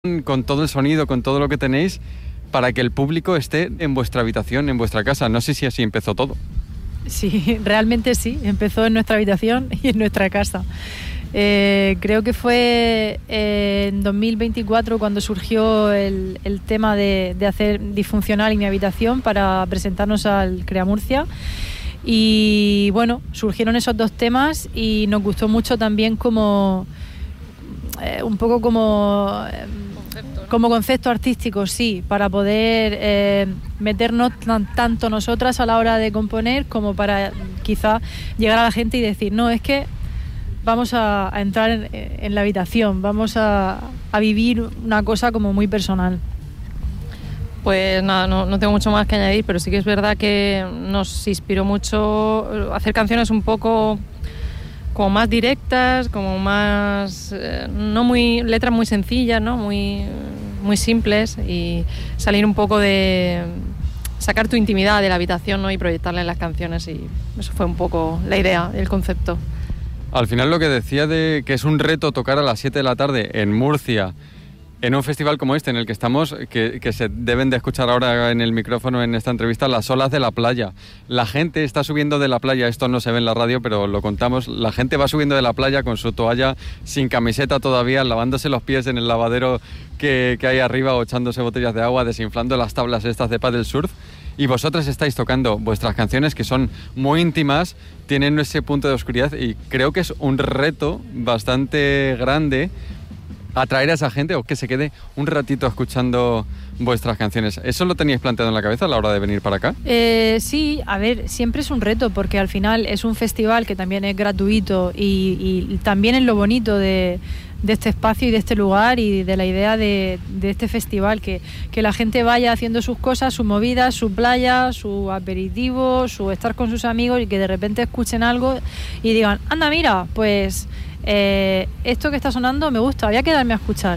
con todo el sonido, con todo lo que tenéis, para que el público esté en vuestra habitación, en vuestra casa. No sé si así empezó todo. Sí, realmente sí, empezó en nuestra habitación y en nuestra casa. Creo que fue en 2024 cuando surgió el tema de hacer disfuncional en mi habitación para presentarnos al Crea Murcia. Y bueno, surgieron esos dos temas y nos gustó mucho también como un poco como concepto artístico, sí, para poder meternos tanto nosotras a la hora de componer como para quizá llegar a la gente y decir, no, es que vamos a entrar en la habitación, vamos a vivir una cosa como muy personal. Pues nada, no tengo mucho más que añadir, pero sí que es verdad que nos inspiró mucho hacer canciones un poco como más directas, como más letras muy sencillas, ¿no? Muy simples, y salir un poco de sacar tu intimidad de la habitación, ¿no? Y proyectarla en las canciones, y eso fue un poco la idea, el concepto. Al final lo que decía de que es un reto tocar a las 7 de la tarde en Murcia, en un festival como este en el que estamos, que se deben de escuchar ahora en el micrófono en esta entrevista, las olas de la playa. La gente está subiendo de la playa, esto no se ve en la radio, pero lo contamos, la gente va subiendo de la playa con su toalla, sin camiseta todavía, lavándose los pies en el lavadero que hay arriba, o echándose botellas de agua, desinflando las tablas estas de paddle surf. Y vosotras estáis tocando vuestras canciones, que son muy íntimas, tienen ese punto de oscuridad, y creo que es un reto bastante grande atraer a esa gente, o que se quede un ratito escuchando vuestras canciones. ¿Eso lo teníais planteado en la cabeza a la hora de venir para acá? Sí, a ver, siempre es un reto, porque al final es un festival que también es gratuito, y también es lo bonito de este espacio y de este lugar y de la idea de este festival, que la gente vaya haciendo sus cosas, sus movidas, su playa, su aperitivo, su estar con sus amigos, y que de repente escuchen algo y digan, anda, mira, pues esto que está sonando me gusta, voy a quedarme a escuchar.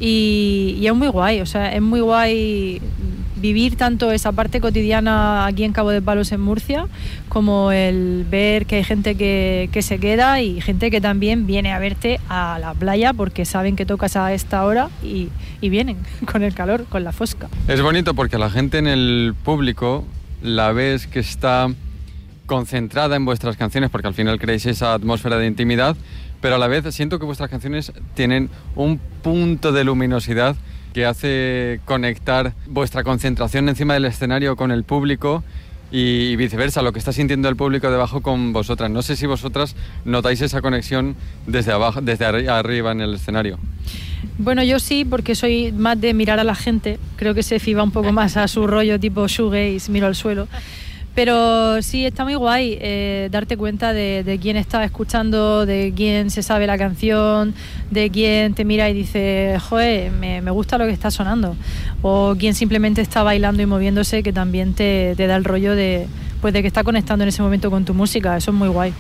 Y es muy guay, o sea, es muy guay vivir tanto esa parte cotidiana aquí en Cabo de Palos, en Murcia, como el ver que hay gente que se queda, y gente que también viene a verte a la playa porque saben que tocas a esta hora y vienen con el calor, con la fosca. Es bonito porque la gente en el público la ves que está concentrada en vuestras canciones, porque al final creáis esa atmósfera de intimidad, pero a la vez siento que vuestras canciones tienen un punto de luminosidad que hace conectar vuestra concentración encima del escenario con el público, y viceversa, lo que está sintiendo el público debajo con vosotras. No sé si vosotras notáis esa conexión desde abajo, desde arriba en el escenario. Bueno, yo sí, porque soy más de mirar a la gente. Creo que se fiba un poco más a su rollo tipo shoegaze, miro al suelo. Pero sí, está muy guay darte cuenta de quién está escuchando, de quién se sabe la canción, de quién te mira y dice, joder, me gusta lo que está sonando. O quién simplemente está bailando y moviéndose, que también te da el rollo de que está conectando en ese momento con tu música. Eso es muy guay.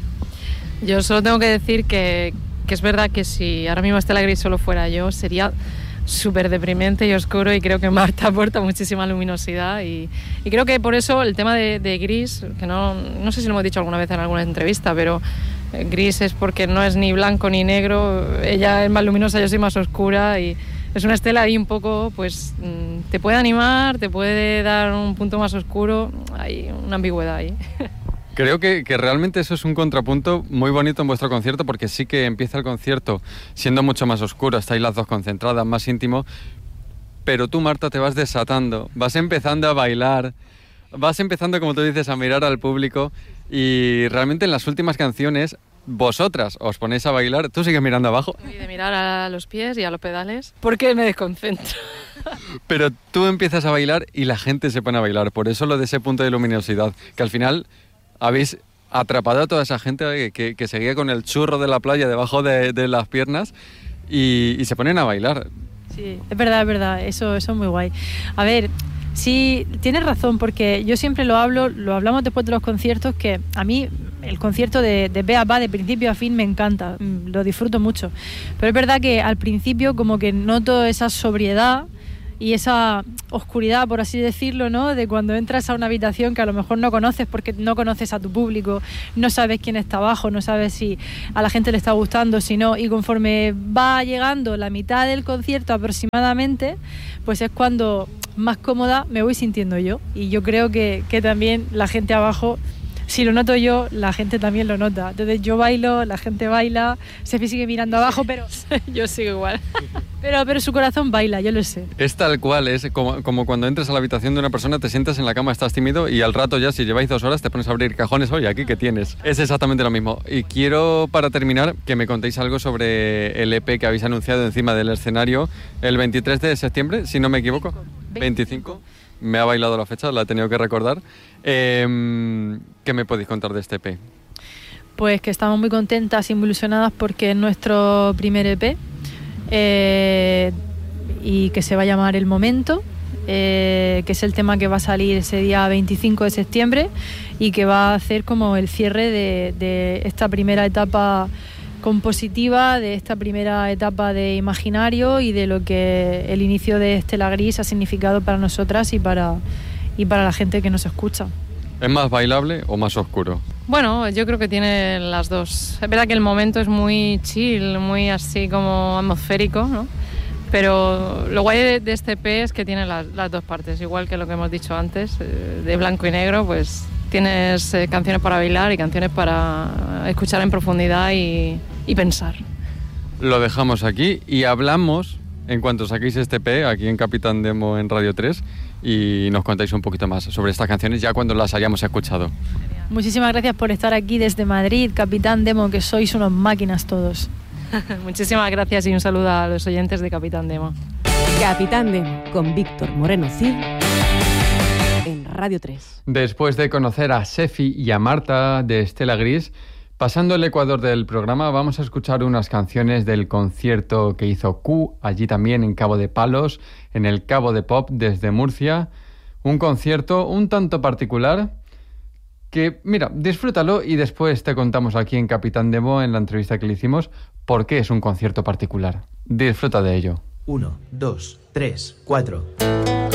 Yo solo tengo que decir que es verdad que si ahora mismo Estela Gris solo fuera yo, sería súper deprimente y oscuro, y creo que Marta aporta muchísima luminosidad, y creo que por eso el tema de Gris, que no sé si lo hemos dicho alguna vez en alguna entrevista, pero Gris es porque no es ni blanco ni negro, ella es más luminosa, yo soy más oscura, y es una Estela ahí un poco, pues te puede animar, te puede dar un punto más oscuro, hay una ambigüedad ahí. Creo que realmente eso es un contrapunto muy bonito en vuestro concierto, porque sí que empieza el concierto siendo mucho más oscuro, estáis las dos concentradas, más íntimo, pero tú, Marta, te vas desatando, vas empezando a bailar, vas empezando, como tú dices, a mirar al público, y realmente en las últimas canciones vosotras os ponéis a bailar, tú sigues mirando abajo. Y de mirar a los pies y a los pedales, porque me desconcentro. Pero tú empiezas a bailar y la gente se pone a bailar, por eso lo de ese punto de luminosidad, que al final habéis atrapado a toda esa gente que seguía con el churro de la playa debajo de las piernas, y se ponen a bailar. Sí, es verdad, eso es muy guay. A ver, sí, tienes razón, porque yo siempre lo hablamos después de los conciertos, que a mí el concierto de pe a pa, de principio a fin, me encanta, lo disfruto mucho. Pero es verdad que al principio como que noto esa sobriedad, y esa oscuridad, por así decirlo, ¿no? De cuando entras a una habitación que a lo mejor no conoces porque no conoces a tu público, no sabes quién está abajo, no sabes si a la gente le está gustando, si no, y conforme va llegando la mitad del concierto aproximadamente, pues es cuando más cómoda me voy sintiendo yo, y yo creo que también la gente abajo, si lo noto yo, la gente también lo nota. Entonces yo bailo, la gente baila, Sefi sigue mirando abajo, pero yo sigo igual. Pero su corazón baila, yo lo sé. Es tal cual, es como cuando entras a la habitación de una persona, te sientas en la cama, estás tímido y al rato ya, si lleváis 2 horas, te pones a abrir cajones. Oye, ¿aquí qué tienes? Es exactamente lo mismo. Y quiero, para terminar, que me contéis algo sobre el EP que habéis anunciado encima del escenario el 23 de septiembre, si no me equivoco. 25. Me ha bailado la fecha, la he tenido que recordar. ¿Qué me podéis contar de este EP? Pues que estamos muy contentas y muy ilusionadas porque es nuestro primer EP y que se va a llamar El Momento, que es el tema que va a salir ese día 25 de septiembre y que va a hacer como el cierre de esta primera etapa compositiva, de esta primera etapa de imaginario y de lo que el inicio de Estela Gris ha significado para nosotras y para la gente que nos escucha. ¿Es más bailable o más oscuro? Bueno, yo creo que tiene las dos. Es verdad que el momento es muy chill, muy así como atmosférico, ¿no? Pero lo guay de este EP es que tiene las dos partes, igual que lo que hemos dicho antes, de blanco y negro, pues tienes canciones para bailar y canciones para escuchar en profundidad y pensar. Lo dejamos aquí y hablamos en cuanto saquéis este EP aquí en Capitán Demo en Radio 3 y nos contáis un poquito más sobre estas canciones ya cuando las hayamos escuchado. Muchísimas gracias por estar aquí desde Madrid, Capitán Demo, que sois unos máquinas todos. Muchísimas gracias y un saludo a los oyentes de Capitán Demo. Capitán Demo con Víctor Moreno Cid en Radio 3. Después de conocer a Sefi y a Marta de Estela Gris, pasando el ecuador del programa, vamos a escuchar unas canciones del concierto que hizo Q, allí también en Cabo de Palos, en el Cabo de Pop desde Murcia. Un concierto un tanto particular que, mira, disfrútalo y después te contamos aquí en Capitán Demo, en la entrevista que le hicimos, por qué es un concierto particular. Disfruta de ello. 1, 2, 3, 4...